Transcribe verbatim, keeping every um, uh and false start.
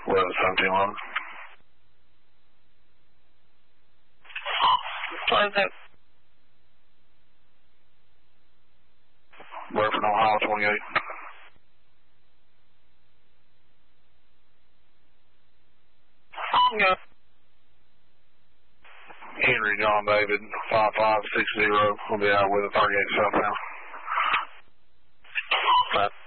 eleven seventeen eleven. What is it? Reference Ohio twenty-eight. Yeah. Henry John David, five five six zero. We'll be out with a thirty-eight southbound. Right.